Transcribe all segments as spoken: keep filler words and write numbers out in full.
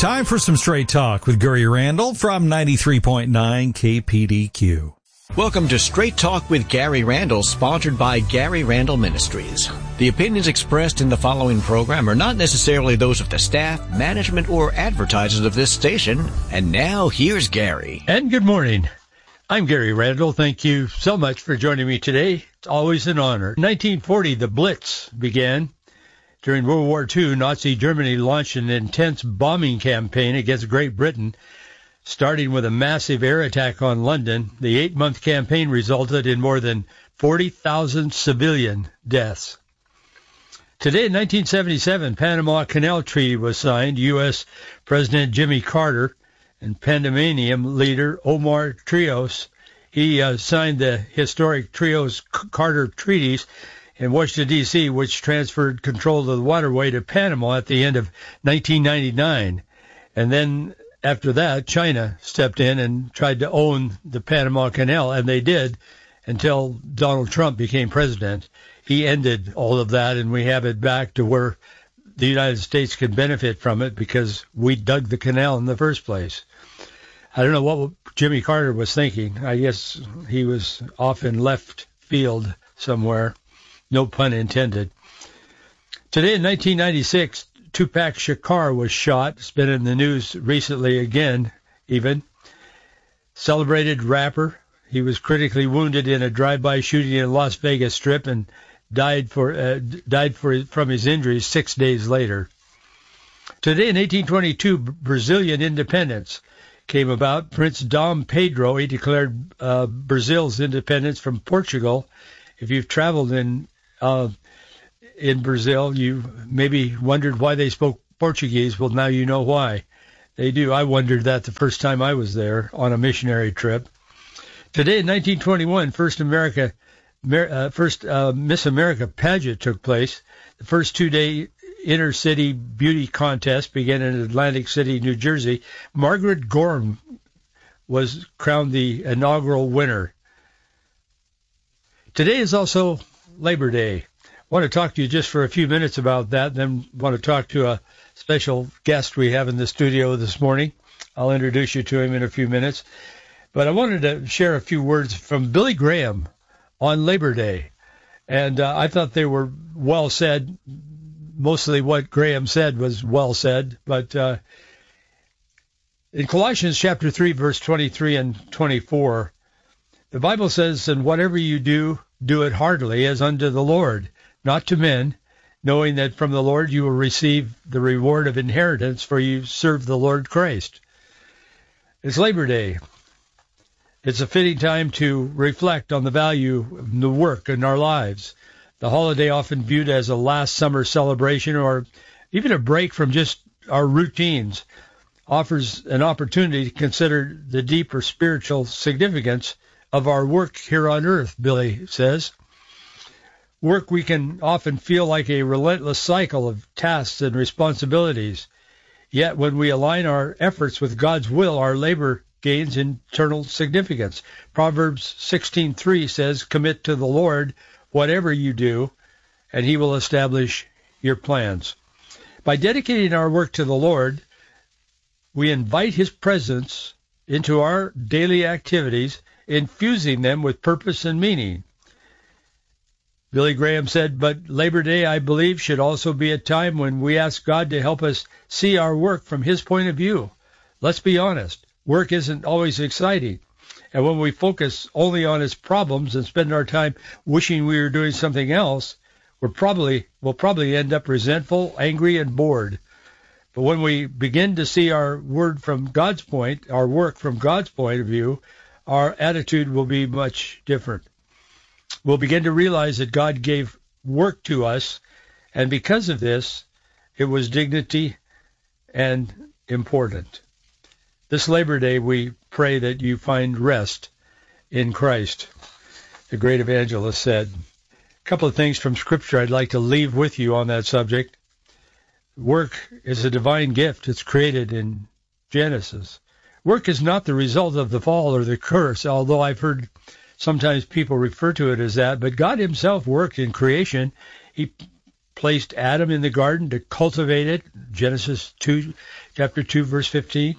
Time for some Straight Talk with Gary Randall from ninety-three point nine K P D Q. Welcome to Straight Talk with Gary Randall, sponsored by Gary Randall Ministries. The opinions expressed in the following program are not necessarily those of the staff, management, or advertisers of this station. And now, here's Gary. And good morning. I'm Gary Randall. Thank you so much for joining me today. It's always an honor. In nineteen forty, the Blitz began. During World War Two, Nazi Germany launched an intense bombing campaign against Great Britain, starting with a massive air attack on London. The eight-month campaign resulted in more than forty thousand civilian deaths. Today, in nineteen seventy-seven, Panama Canal Treaty was signed. U S President Jimmy Carter and Panamanian leader Omar Trios, he uh, signed the historic Trios-Carter treaties in Washington, D C, which transferred control of the waterway to Panama at the end of nineteen ninety-nine. And then after that, China stepped in and tried to own the Panama Canal, and they did until Donald Trump became president. He ended all of that, and we have it back to where the United States can benefit from it because we dug the canal in the first place. I don't know what Jimmy Carter was thinking. I guess he was off in left field somewhere. No pun intended. Today in nineteen ninety-six, Tupac Shakur was shot. It's been in the news recently again, even. Celebrated rapper. He was critically wounded in a drive-by shooting in Las Vegas Strip and died for uh, died for from his injuries six days later. Today in eighteen twenty-two, Brazilian independence came about. Prince Dom Pedro, he declared uh, Brazil's independence from Portugal. If you've traveled in uh, in Brazil, you maybe wondered why they spoke Portuguese. Well, now you know why. They do. I wondered that the first time I was there on a missionary trip. Today in nineteen twenty-one, first America, uh, first uh, Miss America pageant took place. The first two-day inner-city beauty contest began in Atlantic City, New Jersey. Margaret Gorham was crowned the inaugural winner. Today is also Labor Day. I want to talk to you just for a few minutes about that, then want to talk to a special guest we have in the studio this morning. I'll introduce you to him in a few minutes. But I wanted to share a few words from Billy Graham on Labor Day. And uh, I thought they were well said. Mostly what Graham said was well said. But uh, in Colossians chapter three, verse twenty-three and twenty-four, the Bible says, "And whatever you do, do it heartily as unto the Lord, not to men, knowing that from the Lord you will receive the reward of inheritance, for you serve the Lord Christ." It's Labor Day. It's a fitting time to reflect on the value of the work in our lives. The holiday, often viewed as a last summer celebration or even a break from just our routines, offers an opportunity to consider the deeper spiritual significance of our work here on earth, Billy says. Work we can often feel like a relentless cycle of tasks and responsibilities. Yet when we align our efforts with God's will, our labor gains eternal significance. Proverbs sixteen three says, "Commit to the Lord whatever you do, and he will establish your plans." By dedicating our work to the Lord, we invite his presence into our daily activities, infusing them with purpose and meaning. Billy Graham said, "But Labor Day, I believe, should also be a time when we ask God to help us see our work from his point of view. Let's be honest, work isn't always exciting. And when we focus only on its problems and spend our time wishing we were doing something else, we're probably, we'll probably end up resentful, angry, and bored. But when we begin to see our word from God's point, our work from God's point of view, our attitude will be much different. We'll begin to realize that God gave work to us, and because of this, it was dignity and important. This Labor Day, we pray that you find rest in Christ, the great evangelist said. A couple of things from Scripture I'd like to leave with you on that subject. Work is a divine gift. It's created in Genesis. Work is not the result of the fall or the curse, although I've heard sometimes people refer to it as that. But God himself worked in creation. He placed Adam in the garden to cultivate it, Genesis two, chapter two, verse fifteen.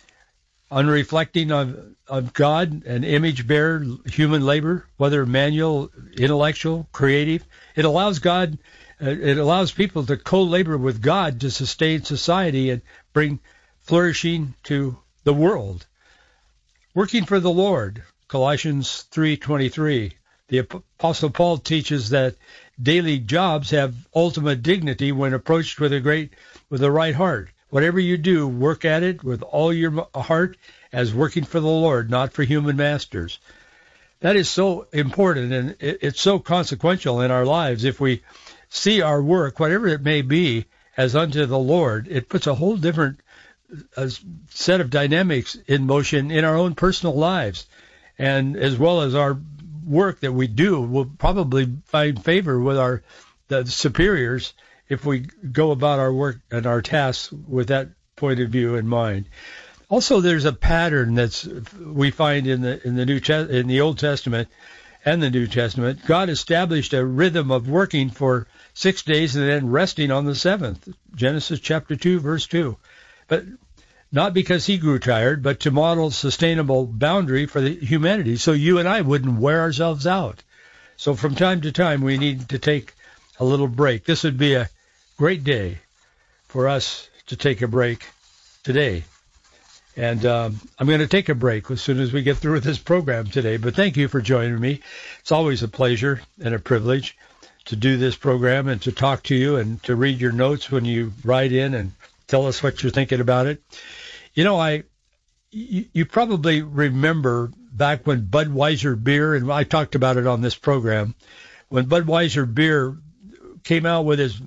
Unreflecting of, of God, an image bearer, human labor, whether manual, intellectual, creative. It allows God, uh, it allows people to co-labor with God to sustain society and bring flourishing to the world. Working for the Lord, Colossians three twenty-three. The Apostle Paul teaches that daily jobs have ultimate dignity when approached with a great, with a right heart. Whatever you do, work at it with all your heart as working for the Lord, not for human masters. That is so important, and it's so consequential in our lives. If we see our work, whatever it may be, as unto the Lord, it puts a whole different uh, set of dynamics in motion in our own personal lives, and as well as our work that we do will probably find favor with our the superiors if we go about our work and our tasks with that point of view in mind. Also, there's a pattern that's we find in the in the New in the Old Testament and the New Testament. God established a rhythm of working for six days and then resting on the seventh. Genesis chapter two, verse two. But not because he grew tired, but to model sustainable boundary for the humanity, so you and I wouldn't wear ourselves out. So from time to time, we need to take a little break. This would be a great day for us to take a break today. And um, I'm going to take a break as soon as we get through with this program today. But thank you for joining me. It's always a pleasure and a privilege to do this program and to talk to you and to read your notes when you write in and tell us what you're thinking about it. You know, I you, you probably remember back when Budweiser beer, and I talked about it on this program, when Budweiser beer came out with his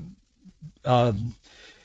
um,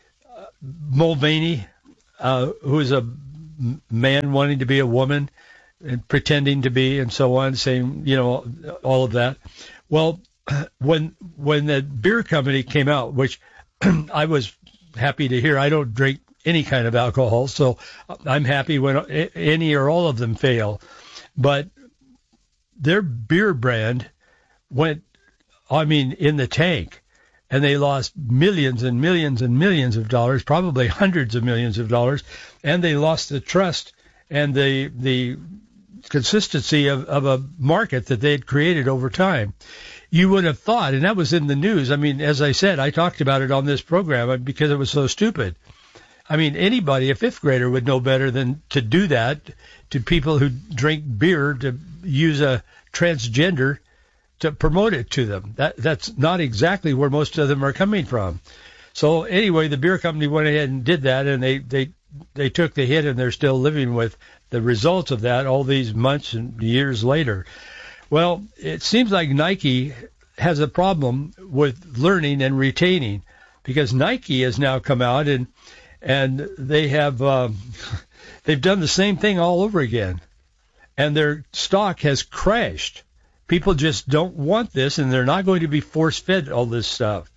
Mulvaney, uh, who is a man wanting to be a woman and pretending to be and so on, saying, you know, all of that. Well, when when the beer company came out, which I was happy to hear, I don't drink any kind of alcohol, so I'm happy when any or all of them fail. But their beer brand went, I mean, in the tank, and they lost millions and millions and millions of dollars, probably hundreds of millions of dollars, and they lost the trust and the the consistency of, of a market that they had created over time. You would have thought, and that was in the news. I mean, as I said, I talked about it on this program because it was so stupid. I mean, anybody, a fifth grader, would know better than to do that to people who drink beer, to use a transgender to promote it to them. That that's not exactly where most of them are coming from. So anyway, the beer company went ahead and did that, and they they they took the hit, and they're still living with the results of that all these months and years later. Well, it seems like Nike has a problem with learning and retaining, because Nike has now come out and and they have um, they've done the same thing all over again, and their stock has crashed. People just don't want this, and they're not going to be force-fed all this stuff.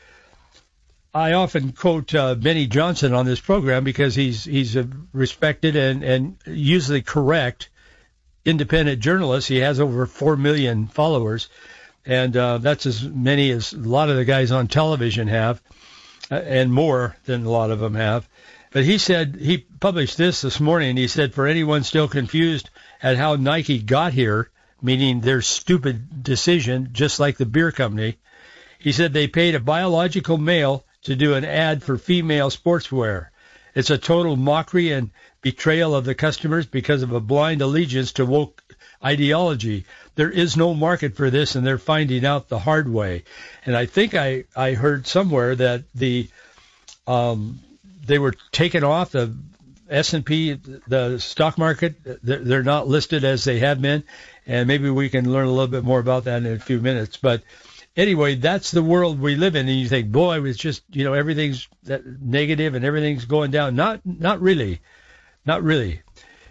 I often quote uh, Benny Johnson on this program because he's he's a respected and, and usually correct independent journalist. He has over four million followers, and uh, that's as many as a lot of the guys on television have, uh, and more than a lot of them have. But he said, he published this this morning. He said, for anyone still confused at how Nike got here, meaning their stupid decision, just like the beer company, he said they paid a biological male to do an ad for female sportswear. It's a total mockery and betrayal of the customers because of a blind allegiance to woke ideology. There is no market for this, and they're finding out the hard way. And I think I, I heard somewhere that the um, they were taken off the S and P, the stock market. They're not listed as they have been, and maybe we can learn a little bit more about that in a few minutes. But anyway, that's the world we live in, and you think, boy, it's just, you know, everything's negative and everything's going down. Not, not really, not really.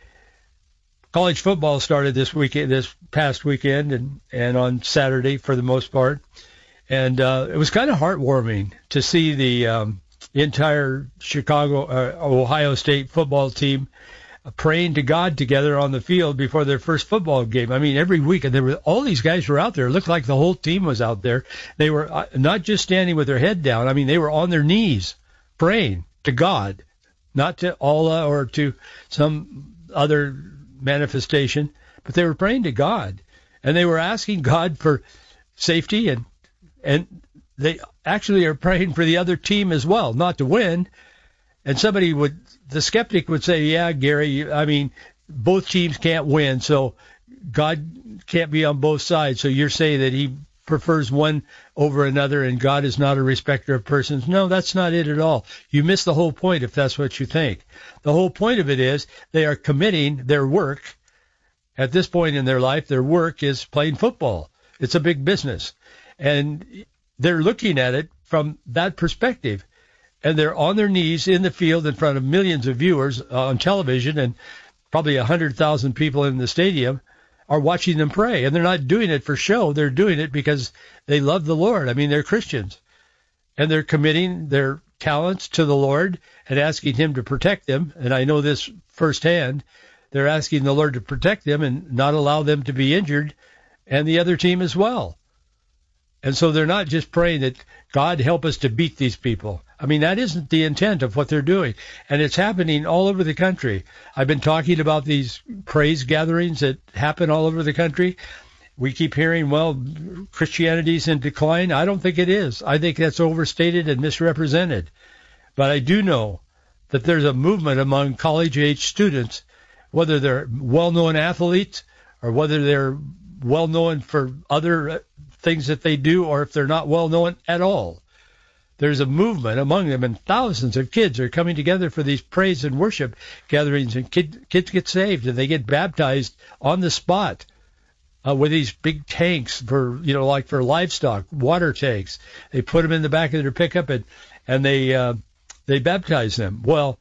College football started this weekend, this past weekend, and and on Saturday for the most part, and uh, it was kind of heartwarming to see the um, entire Chicago, uh, Ohio State football team praying to God together on the field before their first football game. I mean, every week, and there were all these guys were out there. It looked like the whole team was out there. They were not just standing with their head down. I mean, they were on their knees praying to God, not to Allah or to some other manifestation, but they were praying to God, and they were asking God for safety, and and they actually are praying for the other team as well, not to win. And somebody would, the skeptic would say, yeah, Gary, I mean, both teams can't win, so God can't be on both sides. So you're saying that he prefers one over another and God is not a respecter of persons. No, that's not it at all. You miss the whole point if that's what you think. The whole point of it is they are committing their work. At this point in their life, their work is playing football. It's a big business. And they're looking at it from that perspective. And they're on their knees in the field in front of millions of viewers on television, and probably one hundred thousand people in the stadium are watching them pray. And they're not doing it for show. They're doing it because they love the Lord. I mean, they're Christians. And they're committing their talents to the Lord and asking him to protect them. And I know this firsthand. They're asking the Lord to protect them and not allow them to be injured, and the other team as well. And so they're not just praying that God help us to beat these people. I mean, that isn't the intent of what they're doing. And it's happening all over the country. I've been talking about these praise gatherings that happen all over the country. We keep hearing, well, Christianity's in decline. I don't think it is. I think that's overstated and misrepresented. But I do know that there's a movement among college-age students, whether they're well-known athletes or whether they're well-known for other things that they do, or if they're not well-known at all. There's a movement among them, and thousands of kids are coming together for these praise and worship gatherings, and kid, kids get saved, and they get baptized on the spot uh, with these big tanks for, you know, like for livestock, water tanks. They put them in the back of their pickup, and, and they uh, they baptize them. Well,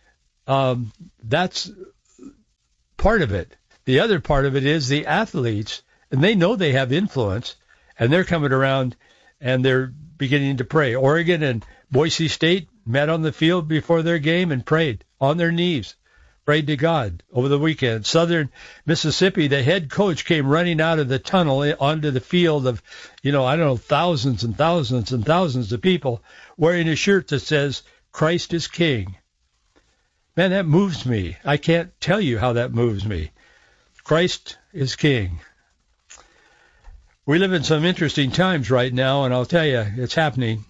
um, that's part of it. The other part of it is the athletes, and they know they have influence, and they're coming around and they're beginning to pray. Oregon and Boise State met on the field before their game and prayed on their knees, prayed to God over the weekend. Southern Mississippi, the head coach came running out of the tunnel onto the field of, you know, I don't know, thousands and thousands and thousands of people wearing a shirt that says, Christ is King. Man, that moves me. I can't tell you how that moves me. Christ is King. We live in some interesting times right now, and I'll tell you, it's happening.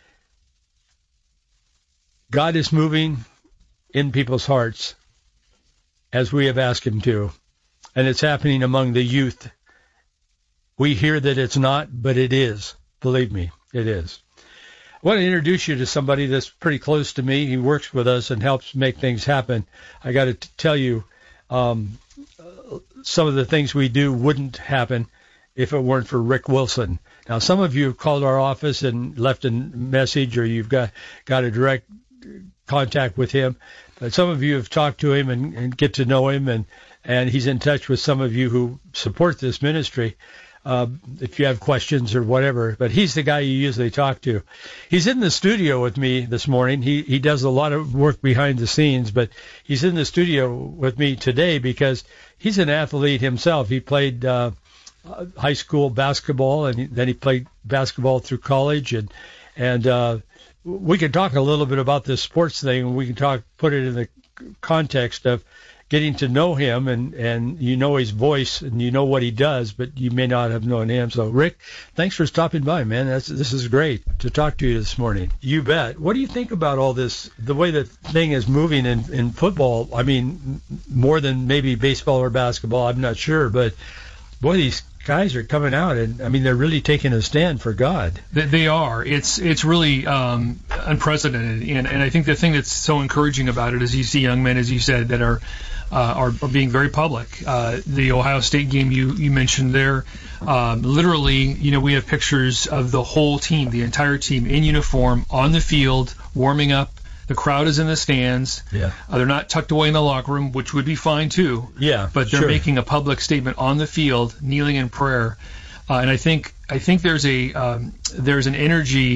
God is moving in people's hearts as we have asked him to, and it's happening among the youth. We hear that it's not, but it is. Believe me, it is. I want to introduce you to somebody that's pretty close to me. He works with us and helps make things happen. I got to tell you, um, some of the things we do wouldn't happen if it weren't for Rick Wilson. Now, some of you have called our office and left a message, or you've got, got a direct contact with him. But some of you have talked to him and, and get to know him, and, and he's in touch with some of you who support this ministry, uh, if you have questions or whatever. But he's the guy you usually talk to. He's in the studio with me this morning. He, he does a lot of work behind the scenes, but he's in the studio with me today because he's an athlete himself. He played uh, high school basketball, and then he played basketball through college, and and uh, we can talk a little bit about this sports thing, and we can talk, put it in the context of getting to know him, and, and you know his voice, and you know what he does, but you may not have known him. So, Rick, thanks for stopping by, man. That's, this is great to talk to you this morning. You bet. What do you think about all this, the way the thing is moving in, in football? I mean, more than maybe baseball or basketball, I'm not sure, but boy, these guys are coming out, and I mean, they're really taking a stand for God. They are. It's it's really um, unprecedented, and and I think the thing that's so encouraging about it is you see young men, as you said, that are uh, are, are being very public. Uh, the Ohio State game you you mentioned there, um, literally, you know, we have pictures of the whole team, the entire team in uniform on the field, warming up. The crowd is in the stands. Yeah. Uh, they're not tucked away in the locker room, which would be fine too. Yeah. But they're sure. making a public statement on the field, kneeling in prayer. Uh, and I think I think there's a um, there's an energy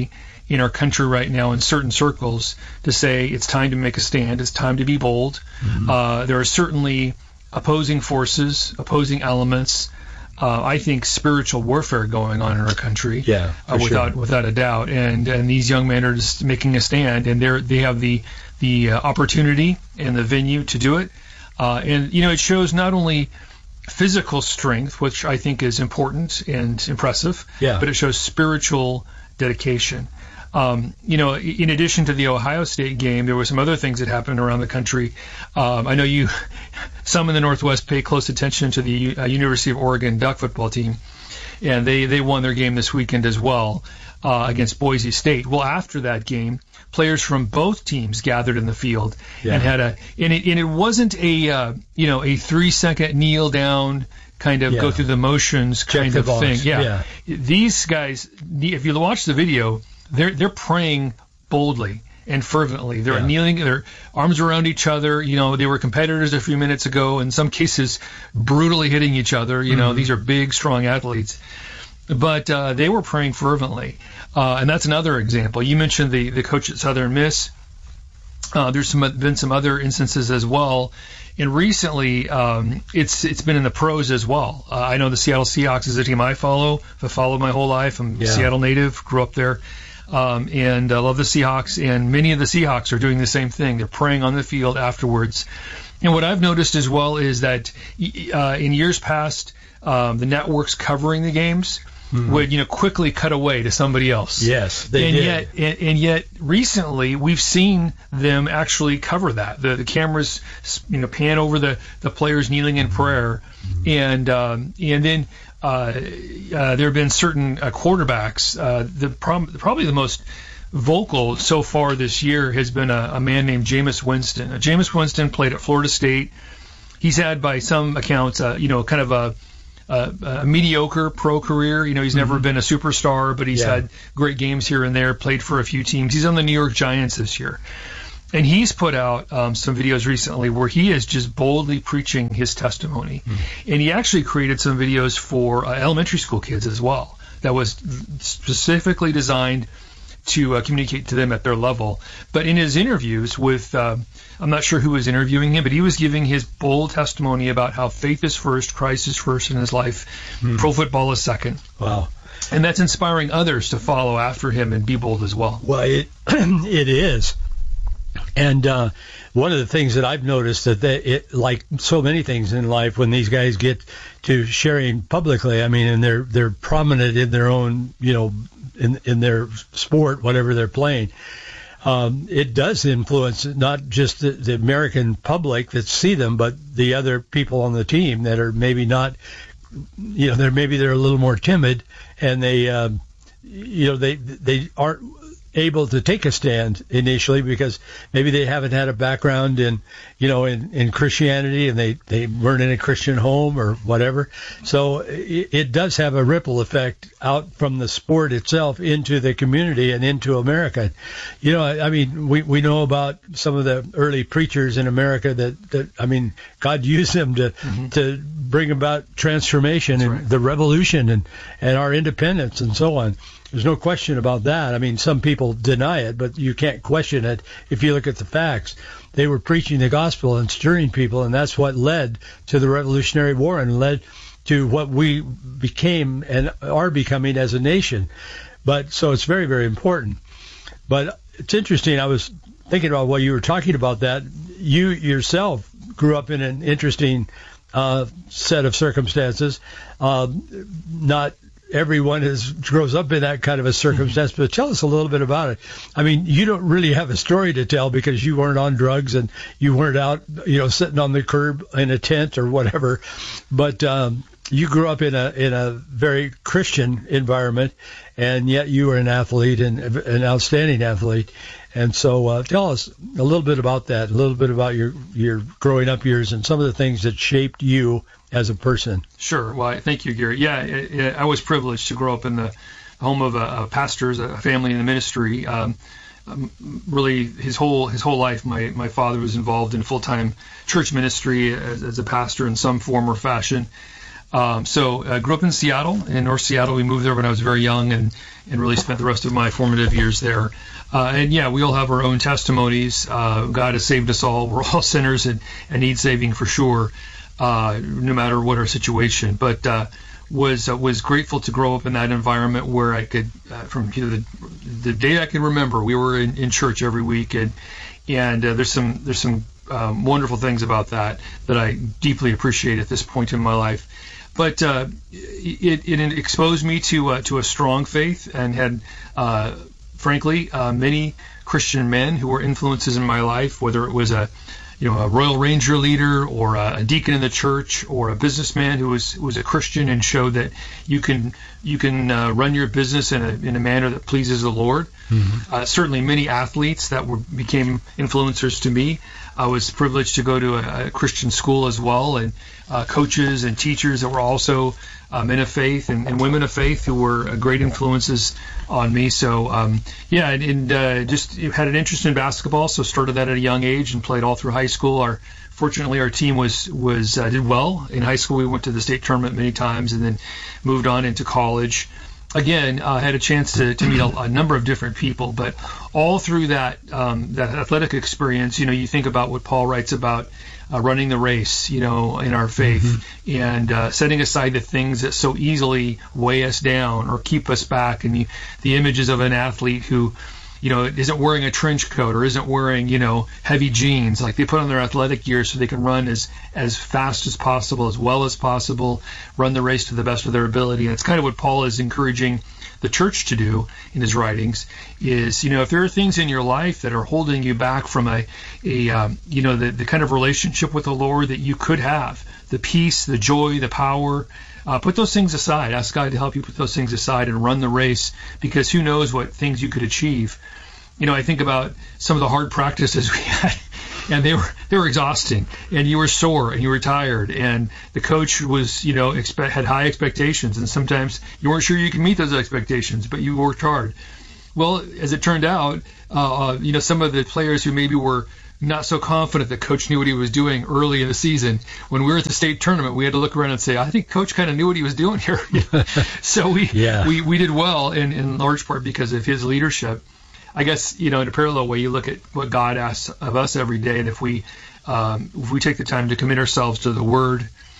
in our country right now in certain circles to say it's time to make a stand, it's time to be bold. Mm-hmm. Uh, there are certainly opposing forces, opposing elements, uh, I think spiritual warfare going on in our country, yeah, uh, without sure. without a doubt. And and these young men are just making a stand, and they they have the the uh, opportunity and the venue to do it. Uh, and you know, it shows not only physical strength, which I think is important and impressive, yeah. but it shows spiritual dedication. Um, you know, in addition to the Ohio State game, there were some other things that happened around the country. Um, I know you, some in the Northwest pay close attention to the uh, University of Oregon Duck football team, and they, they won their game this weekend as well uh, against Boise State. Well, after that game, players from both teams gathered in the field yeah. and had a, and it, and it wasn't a, uh, you know, a three second kneel down kind of yeah. go through the motions Check kind the of box. thing. Yeah. yeah. These guys, if you watch the video, they're they're praying boldly and fervently. They're yeah. kneeling, their arms around each other. You know, they were competitors a few minutes ago. In some cases, brutally hitting each other. You mm-hmm. know, these are big, strong athletes. But uh, they were praying fervently, uh, and that's another example. You mentioned the the coach at Southern Miss. Uh, there's some been some other instances as well. And recently, um, it's it's been in the pros as well. Uh, I know the Seattle Seahawks is a team I follow. I've followed my whole life. I'm a yeah. Seattle native, grew up there, um, and I love the Seahawks. And many of the Seahawks are doing the same thing. They're praying on the field afterwards. And what I've noticed as well is that uh, in years past, um, the networks covering the games mm-hmm. would, you know, quickly cut away to somebody else. Yes, they and did. Yet, and, and yet, recently we've seen them actually cover that. The, the cameras, you know, pan over the, the players kneeling in prayer, mm-hmm. and um, and then uh, uh, there have been certain uh, quarterbacks. Uh, the prom- probably the most vocal so far this year has been a, a man named Jameis Winston. Uh, Jameis Winston played at Florida State. He's had, by some accounts, uh, you know, kind of a Uh, a mediocre pro career. You know, he's never mm-hmm. been a superstar, but he's yeah. had great games here and there, played for a few teams. He's on the New York Giants this year. And he's put out um, some videos recently where he is just boldly preaching his testimony. Mm-hmm. And he actually created some videos for uh, elementary school kids as well that was specifically designed to uh, communicate to them at their level. But in his interviews with, uh, I'm not sure who was interviewing him, but he was giving his bold testimony about how faith is first, Christ is first in his life, mm. pro football is second. Wow. And that's inspiring others to follow after him and be bold as well. Well, it it is. And uh, one of the things that I've noticed that they, it, like so many things in life, when these guys get to sharing publicly, I mean, and they're they're prominent in their own, you know, in in their sport, whatever they're playing, um, it does influence not just the, the American public that see them, but the other people on the team that are maybe not, you know, they're maybe they're a little more timid, and they, um, you know, they they aren't able to take a stand initially because maybe they haven't had a background in, you know, in, in Christianity, and they, they weren't in a Christian home or whatever. So it, it does have a ripple effect out from the sport itself into the community and into America. You know, I, I mean, we, we know about some of the early preachers in America that, that I mean, God used them to, mm-hmm. to bring about transformation That's and right. the revolution and, and our independence and so on. There's no question about that. I mean, some people deny it, but you can't question it if you look at the facts. They were preaching the gospel and stirring people, and that's what led to the Revolutionary War and led to what we became and are becoming as a nation. But so it's very, very important. But it's interesting. I was thinking about what you were talking about, that you yourself grew up in an interesting uh, set of circumstances, uh, not everyone is grows up in that kind of a circumstance, but tell us a little bit about it. I mean, you don't really have a story to tell because you weren't on drugs and you weren't out, you know, sitting on the curb in a tent or whatever. But um, you grew up in a in a very Christian environment, and yet you were an athlete and an outstanding athlete. And so uh, tell us a little bit about that, a little bit about your, your growing up years and some of the things that shaped you as a person. Sure. Well, thank you, Gary. Yeah, it, it, I was privileged to grow up in the home of a, a pastors, a family in the ministry. Um, um, really, his whole his whole life, my, my father was involved in full-time church ministry as, as a pastor in some form or fashion. Um, so I grew up in Seattle, in North Seattle. We moved there when I was very young and, and really spent the rest of my formative years there. Uh, and, yeah, we all have our own testimonies. Uh, God has saved us all. We're all sinners and, and need saving for sure, uh, no matter what our situation. But uh, was uh, was grateful to grow up in that environment where I could, uh, from you know, the, the day I can remember, we were in, in church every week. And, and uh, there's some there's some um, wonderful things about that that I deeply appreciate at this point in my life. But uh, it, it exposed me to uh, to a strong faith and had, uh, frankly, uh, many Christian men who were influences in my life, whether it was a you know a Royal Ranger leader or a deacon in the church or a businessman who was was a Christian and showed that you can you can uh, run your business in a in a manner that pleases the Lord. Mm-hmm. Uh, certainly, many athletes that were became influencers to me. I was privileged to go to a, a Christian school as well, and uh, coaches and teachers that were also uh, men of faith and, and women of faith who were uh, great influences on me. So, um, yeah, and, and uh, just had an interest in basketball, so started that at a young age and played all through high school. Our Fortunately, our team was was uh, did well in high school. We went to the state tournament many times, and then moved on into college. Again, I uh, had a chance to, to meet a, a number of different people, but all through that um, that athletic experience, you know, you think about what Paul writes about uh, running the race, you know, in our faith, mm-hmm. and uh, setting aside the things that so easily weigh us down or keep us back, and the, the images of an athlete who, you know, isn't wearing a trench coat or isn't wearing, you know, heavy jeans. Like, they put on their athletic gear so they can run as, as fast as possible, as well as possible, run the race to the best of their ability. And it's kind of what Paul is encouraging the church to do in his writings is, you know, if there are things in your life that are holding you back from a, a um, you know, the, the kind of relationship with the Lord that you could have, the peace, the joy, the power, Uh, put those things aside. Ask God to help you put those things aside and run the race, because who knows what things you could achieve. You know, I think about some of the hard practices we had, and they were they were exhausting, and you were sore, and you were tired, and the coach was, you know, expect, had high expectations, and sometimes you weren't sure you could meet those expectations, but you worked hard. Well, as it turned out, uh, you know, some of the players who maybe were not so confident that Coach knew what he was doing early in the season, when we were at the state tournament, we had to look around and say, I think Coach kind of knew what he was doing here. So we, yeah. we we did well in, in large part because of his leadership. I guess, you know, in a parallel way, you look at what God asks of us every day, and if we um, if we take the time to commit ourselves to the Word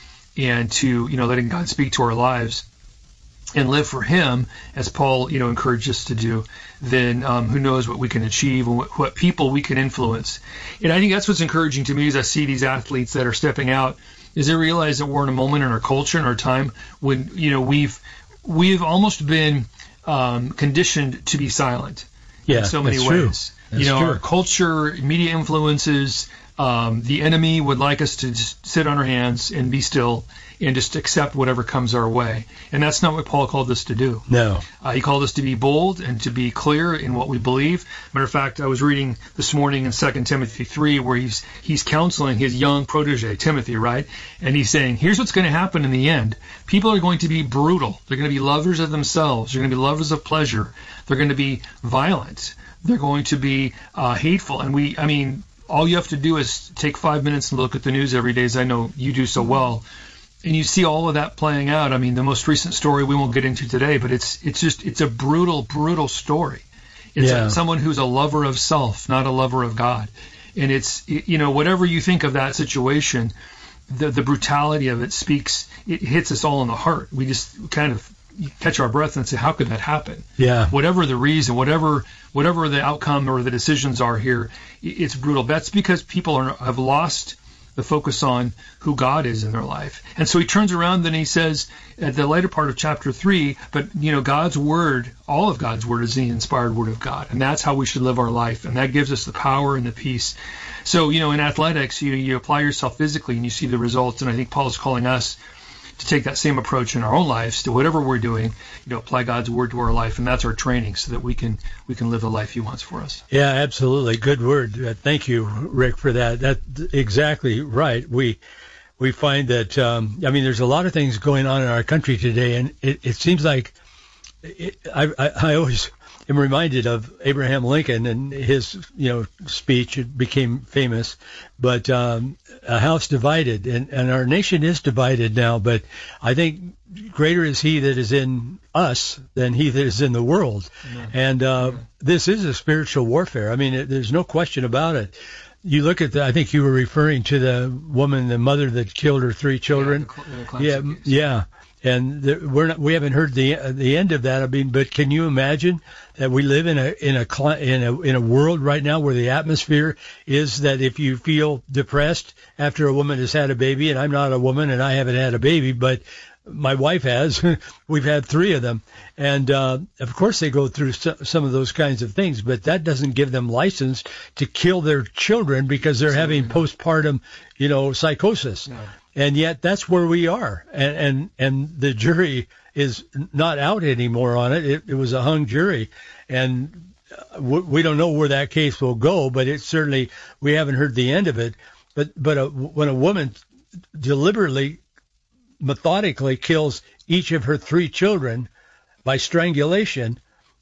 and to, you know, letting God speak to our lives and live for Him, as Paul, you know, encouraged us to do, then um, who knows what we can achieve and what, what people we can influence. And I think that's what's encouraging to me as I see these athletes that are stepping out, is they realize that we're in a moment in our culture, in our time, when, you know, we've we've almost been um, conditioned to be silent yeah, in so many that's ways. True. That's you know, true. Our culture, media influences, um, the enemy would like us to just sit on our hands and be still and just accept whatever comes our way. And that's not what Paul called us to do. No. Uh, he called us to be bold and to be clear in what we believe. Matter of fact, I was reading this morning in Second Timothy three where he's he's counseling his young protege, Timothy, right? And he's saying, here's what's going to happen in the end. People are going to be brutal. They're going to be lovers of themselves. They're going to be lovers of pleasure. They're going to be violent. They're going to be uh, hateful. And we, I mean, all you have to do is take five minutes and look at the news every day, as I know you do so well. And you see all of that playing out. I mean, the most recent story we won't get into today, but it's it's just it's a brutal, brutal story. It's yeah. a, someone who's a lover of self, not a lover of God. And it's, you know, whatever you think of that situation, the the brutality of it speaks, it hits us all in the heart. We just kind of catch our breath and say, how could that happen? Yeah. Whatever the reason, whatever whatever the outcome or the decisions are here, it's brutal. That's because people are, have lost the focus on who God is in their life. And so he turns around and he says at the later part of chapter three, but, you know, God's word, all of God's word is the inspired word of God. And that's how we should live our life. And that gives us the power and the peace. So, you know, in athletics, you, you apply yourself physically and you see the results. And I think Paul is calling us to take that same approach in our own lives to whatever we're doing, you know, apply God's word to our life. And that's our training so that we can we can live the life he wants for us. Yeah, absolutely. Good word. Uh, thank you, Rick, for that. That's exactly right. We we find that, um, I mean, there's a lot of things going on in our country today, and it, it seems like it, I, I, I always am reminded of Abraham Lincoln and his, you know, speech. It became famous, but um, a house divided, and, and our nation is divided now. But I think greater is He that is in us than he that is in the world. Amen. And uh, Amen. This is a spiritual warfare. I mean, it, there's no question about it. You look at the, I think you were referring to the woman, the mother that killed her three children. Yeah, the, the yeah, yeah. And the, we're not, we haven't heard the uh, the end of that. I mean, but can you imagine that we live in a in a in a in a world right now where the atmosphere is that if you feel depressed after a woman has had a baby, and I'm not a woman and I haven't had a baby, but my wife has. We've had three of them. And, uh, of course they go through some of those kinds of things, but that doesn't give them license to kill their children because they're Absolutely having not. postpartum, you know, psychosis. No. And yet that's where we are. And, and, and the jury is not out anymore on it. It, it was a hung jury. And we don't know where that case will go, but it certainly, we haven't heard the end of it. But, but a, when a woman deliberately methodically kills each of her three children by strangulation,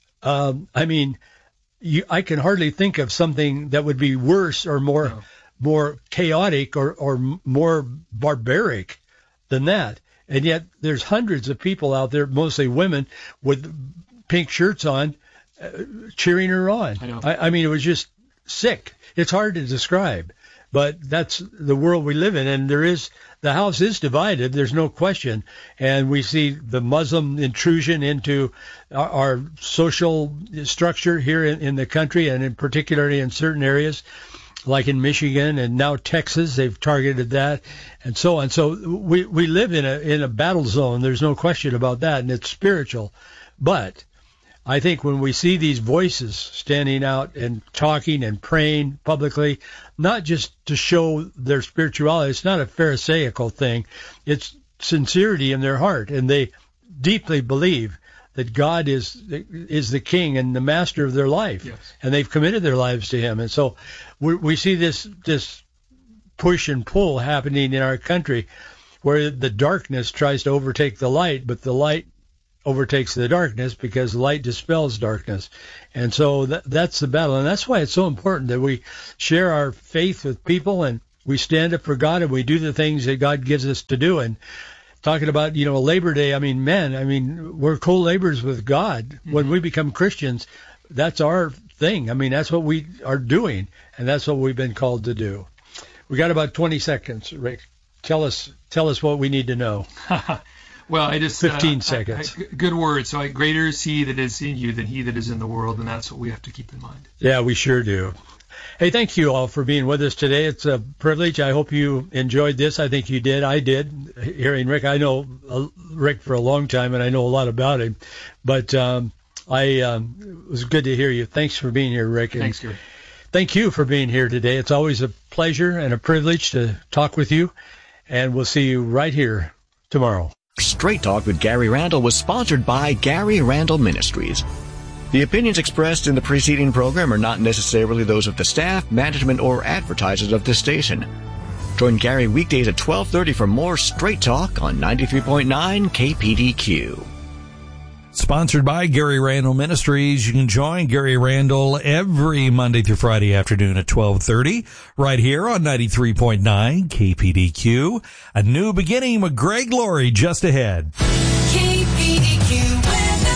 um, I mean, you, I can hardly think of something that would be worse or more no. more chaotic or, or more barbaric than that. And yet there's hundreds of people out there, mostly women, with pink shirts on, uh, cheering her on. I know. I, I mean, it was just sick. It's hard to describe. But that's the world we live in, and there is the house is divided. There's no question, and we see the Muslim intrusion into our, our social structure here in, in the country, and in particularly in certain areas, like in Michigan and now Texas. They've targeted that, and so on. So we we live in a in a battle zone. There's no question about that, and it's spiritual, but I think when we see these voices standing out and talking and praying publicly, not just to show their spirituality, it's not a pharisaical thing. It's sincerity in their heart, and they deeply believe that God is is the king and the master of their life, yes. and they've committed their lives to Him. And so we, we see this this push and pull happening in our country, where the darkness tries to overtake the light, but the light overtakes the darkness because light dispels darkness. And so that, that's the battle. And that's why it's so important that we share our faith with people and we stand up for God and we do the things that God gives us to do. And talking about, you know, Labor Day, I mean, men, I mean, we're co-laborers with God. Mm-hmm. When we become Christians, that's our thing. I mean, that's what we are doing, and that's what we've been called to do. We got about twenty seconds, Rick. Tell us, tell us what we need to know. Well, I just fifteen uh, seconds. I, I, good word. So, I, greater is He that is in you than he that is in the world, and that's what we have to keep in mind. Yeah, we sure do. Hey, thank you all for being with us today. It's a privilege. I hope you enjoyed this. I think you did. I did. Hearing Rick, I know uh, Rick for a long time, and I know a lot about him. But um, I um, it was good to hear you. Thanks for being here, Rick. Thanks, Gary. Thank you for being here today. It's always a pleasure and a privilege to talk with you, and we'll see you right here tomorrow. Straight Talk with Gary Randall was sponsored by Gary Randall Ministries. The opinions expressed in the preceding program are not necessarily those of the staff, management, or advertisers of this station. Join Gary weekdays at twelve thirty for more Straight Talk on ninety-three point nine K P D Q. Sponsored by Gary Randall Ministries. You can join Gary Randall every Monday through Friday afternoon at twelve thirty right here on ninety-three point nine K P D Q. A new beginning with Greg Laurie just ahead. K P D Q weather.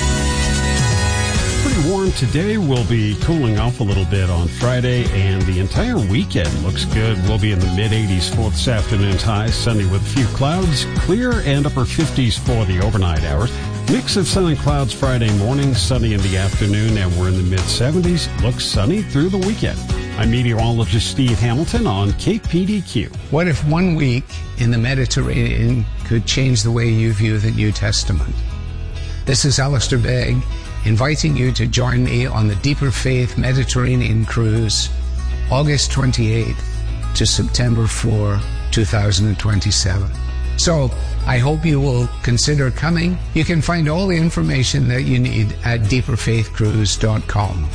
Pretty warm today. We'll be cooling off a little bit on Friday, and the entire weekend looks good. We'll be in the mid eighties for this afternoon's high, sunny with a few clouds, clear and upper fifties for the overnight hours. Mix of sun and clouds Friday morning, sunny in the afternoon, and we're in the mid seventies. Looks sunny through the weekend. I'm meteorologist Steve Hamilton on K P D Q. What if one week in the Mediterranean could change the way you view the New Testament? This is Alistair Begg, inviting you to join me on the Deeper Faith Mediterranean Cruise, August twenty-eighth to September fourth, twenty twenty-seven. So, I hope you will consider coming. You can find all the information that you need at deeper faith cruise dot com.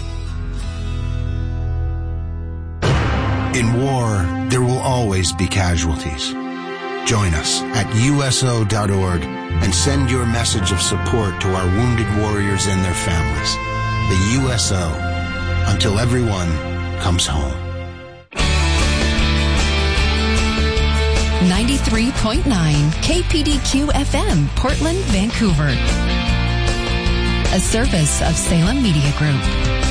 In war, there will always be casualties. Join us at U S O dot org and send your message of support to our wounded warriors and their families. the U S O, until everyone comes home. ninety-three point nine K P D Q F M, Portland, Vancouver. A service of Salem Media Group.